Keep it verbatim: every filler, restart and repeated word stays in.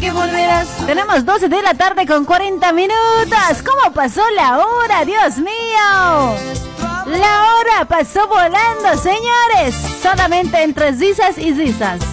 que volverás. Tenemos doce de la tarde con cuarenta minutos. ¿Cómo pasó la hora? Dios mío. La hora pasó volando, señores. Solamente entre risas y risas.